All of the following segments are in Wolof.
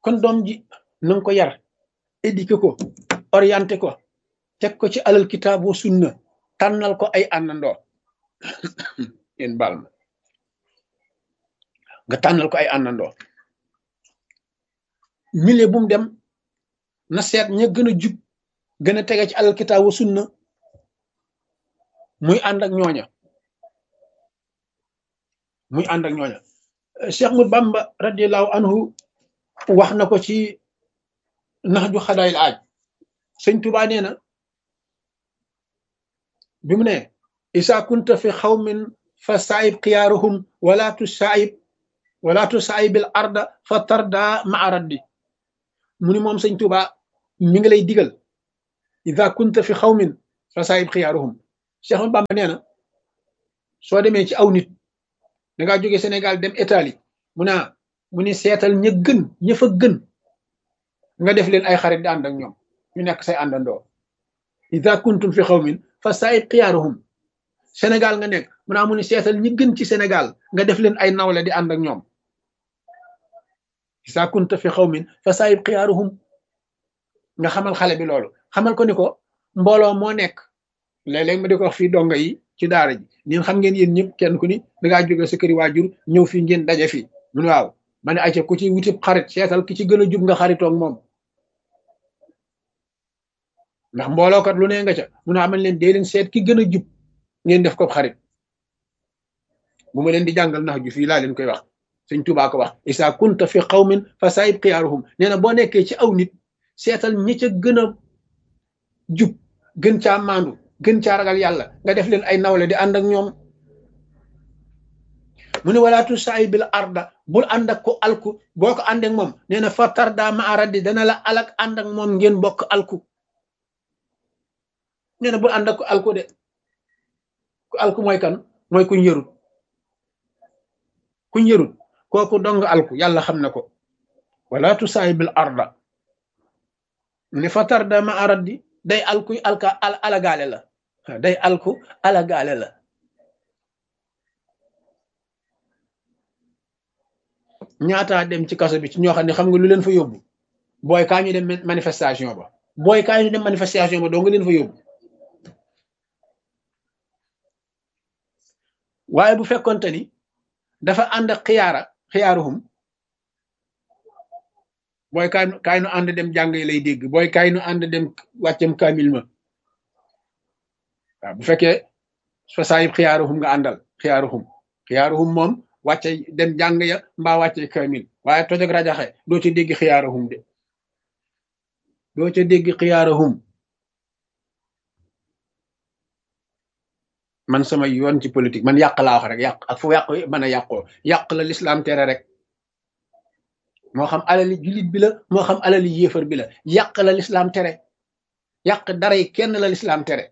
kon doom ji na nga ko yar éduqué ko orienté ko teg ko ci alal kitaab wa sunna tànnal ko ay àndandoo yéen baal ma nga tànnal ko ay àndandoo milieu bu mu dem na seet ña gën a jub gën a tege ci alal kitaab wa sunna muy ànd ak ñooña muy ànd ak ñooña Cheikh Ahmadou Bamba radiallahu anhu wax na ko ci nax ju xadaayil aaj sëñ Tuubaa nee na bi mu ne isa kunta fi xawmin fa saayib xiyaaruhum wala tu saayibil arda fa tarda maa raddi mu ni moom sëñ Tuubaa mi ngi lay digal isa kunta fi xawmin fa saayib xiyaaruhum Cheikh Ahmadou Bamba nee na soo demee ci aw nit da ngaa jóge Sénégal dem Italie mu ni seetal ña gën ña fa gën nga def leen ay xarit di ànd ak ñoom ñu nekk say àndandoo ida kuntum fi xawmin fa saayib xiyaaruhum Sénégal nga nekk mu ni seetal ñi gën ci Sénégal nga def leen ay nawle di ànd ak ñoom ida kunta fi xawmin fa saayib xiyaaruhum nga xamal xale bi loolu xamal ko ni ko mbooloo moo nekk léeg-léeg ma di ko wax fii donga yi ci daara ji ñun xam ngeen yéen ñëpp kenn ku ni dangaa jóge sa këri waajur ñëw fii ngeen daje fii mun waaw ma ne ayca ku ci wutib xarit seetal ki ci gën a jub nga xaritoog moom ndax mboolookat lu ne nga ca mun a amal leen dee leen seet ki gën a jub ngeen def ko xarit bu ma leen di jàngal nax ju fii laa leen koy wax sëñ Tuubaa ko wax isa kunta fi qawmin fa saayib xiyaaruhum nee na boo nekkee ci aw nit seetal ñi ca gën a jub gën caa maandu gën caa ragal yàlla nga def leen ay nawle di ànd ak ñoom mu ne walaatu saayibil arda bul ànd ak ko alku boo ko ànd ak moom nee na fa tarda ma raddi dana la alak ànd ak moom ngeen bokk alku nee na bul ànd ak ko alku de ku alku mooy kan mooy kuñ yërut kooku dong alku yàlla xam na ko walaatu saayibil arda ne fa tarda ma raddi day alku alagaale la day alku alagaale la ñaataa dem ci kaso bi ci ñoo xam ne xam nga lu leen fa yóbbu booy kaa ñu dem manifestation ba doo nga leen fa yóbbu waaye bu fekkonte ni dafa ànd ak xiyaaruhum booy kaay nu ànd dem jàng lay dégg booy kaay nu ànd dem wàccam kaamil ma waaw bu fekkee fa saayib xiyaaruhum nga àndal xiyaaruhum moom wàcce dem jàng ya mbaa wàcce kaamil waaye toj ak rajaxe doo ca dégg xiyaaruhum de doo ca dégg xiyaaruhum man sama yoon ci politique man yàq laa wax rek yàq ak fu yàq mën a yàqoo yàq la lislaam tere rek moo xam alali jullit bi la moo xam alali yéefar bi la yàq la lislaam tere yàq dara yi kenn la lislaam tere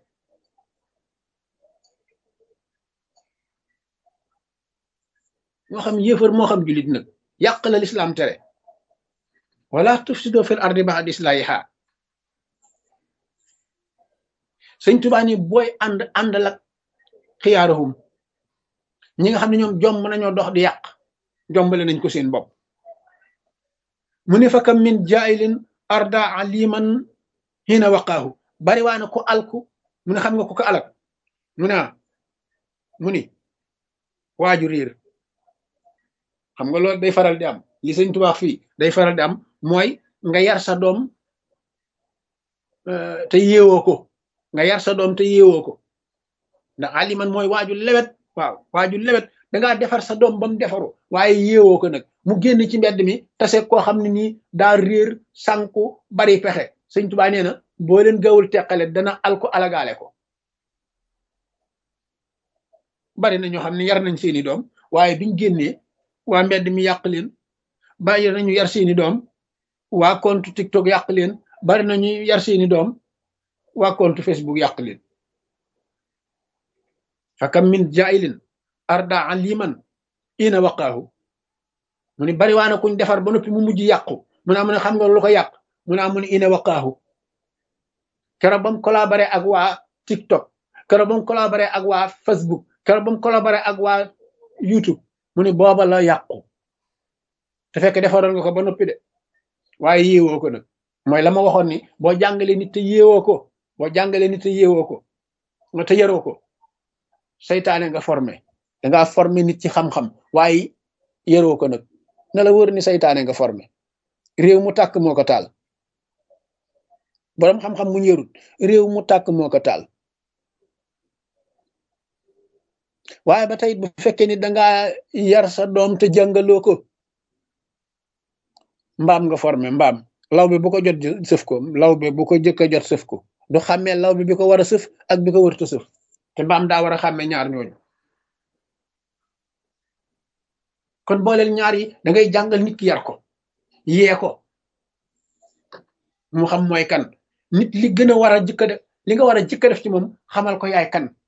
moo xam yéefar moo xam jullit nag yàq la lislaam tere wala tufsido fil ardi ba'da islahiha sëñ Tuubaa ni booy àndal ak xiyaaruhum ñi nga xam ne ñoom jomb nañoo dox di yàq jombale nañ ko seen bopp mu ne fa kam min jaayilin arda aliman hina waqaahu bari waa na ko alku mu ne xam nga ko ko alak mu ni waaju riir xam nga loolu day faral di am li sëñ Tuubaa fii day faral di am mooy nga yar sa doom te yeewoo ko ndax aliman mooy waaju lewet waaw waaju lewet dangaa defar sa doom ba mu defaru waaye yeewoo ko nag mu génn ci mbedd mi tase koo xam ne nii daa réer sànku bari pexe sëñ Tuubaa nee na boo leen gawul teqale dana alko alagaale ko bari na ñoo xam ne yar nañ seeni doom waaye biñ génnee waa mbedd mi yàq leen bari nañu yar seeni doom waa compte TikTok yàq leen bari nañu yar seeni doom waa compte Facebook yàq leen fakam min jailin arda aliman ina waqaahu mu ni bari waana kuñ defar ba noppi mu mujj yàqu mu ne xam nga lu ko yàq mu ne ina waqaahu keroog ba mu collaboré ak waa TikTok keroog ba mu collaboré ak waa Facebook keroog ba mu collaboré ak waa YouTube mu ni booba la yàqu te fekk defaroon nga ko ba noppi de waaye yéewoo ko nag mooy la ma waxoon ni boo jàngalee nit te yéewoo ko boo jàngalee nit te yéewoo ko nga te yaroo ko saytaane nga formé dangaa formé nit ci xam-xam waaye yaroo ko nag na la wër ni saytaane nga formé réew mu tàkk moo ko taal boroom xam-xam mu yarut réew mu tàkk moo ko taal waaye ba tey bu fekkee ni dangaa yar sa doom te jàngaloo ko mbaam nga formé mbaam law bi bu ko jot sëf ko law bi bu ko jëkk a jot sëf ko du xàmmee law bi ko war a sëf ak bi ko wërta sëf te mbaam daa war a xàmmee ñaar ñooñu kon booleel ñaar yi da ngay jàngal nit ki yar ko yee ko mu xam mooy kan nit li gën a war a jëkk a def li nga war a jëkk a def ci moom xamal ko yaay kan